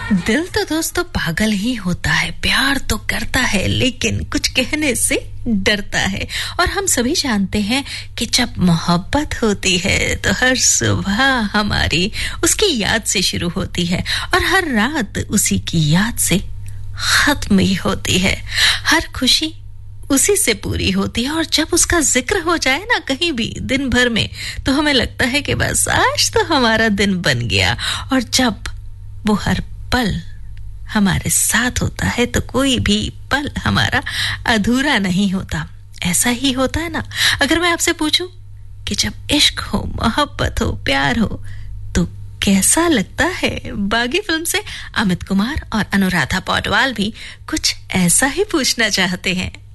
दिल तो दोस्तों पागल ही होता है, प्यार तो करता है लेकिन कुछ कहने से डरता है। और हम सभी जानते हैं कि जब मोहब्बत होती है तो हर सुबह हमारी उसकी याद से शुरू होती है और हर रात उसी की याद से खत्म ही होती है। हर खुशी उसी से पूरी होती है और जब उसका जिक्र हो जाए ना कहीं भी दिन भर में तो हमें लगता है कि बस आज तो हमारा दिन बन गया। और जब वो हर पल हमारे साथ होता है तो कोई भी पल हमारा अधूरा नहीं होता। ऐसा ही होता है ना। अगर मैं आपसे पूछूं कि जब इश्क हो, मोहब्बत हो, प्यार हो तो कैसा लगता है? बागी फिल्म से अमित कुमार और अनुराधा पौडवाल भी कुछ ऐसा ही पूछना चाहते हैं।